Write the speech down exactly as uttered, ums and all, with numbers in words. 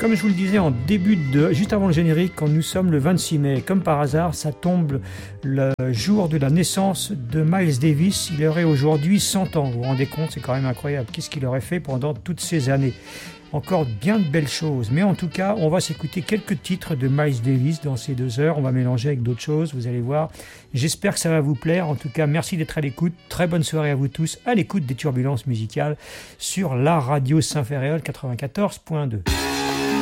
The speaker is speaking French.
Comme je vous le disais en début de, juste avant le générique, quand nous sommes le vingt-six mai, comme par hasard, ça tombe le jour de la naissance de Miles Davis. Il aurait aujourd'hui cent ans. Vous vous rendez compte, c'est quand même incroyable. Qu'est-ce qu'il aurait fait pendant toutes ces années? Encore bien de belles choses. Mais en tout cas, on va s'écouter quelques titres de Miles Davis dans ces deux heures. On va mélanger avec d'autres choses, vous allez voir. J'espère que ça va vous plaire. En tout cas, merci d'être à l'écoute. Très bonne soirée à vous tous, à l'écoute des Turbulences musicales sur la radio Saint-Ferréol quatre-vingt-quatorze point deux.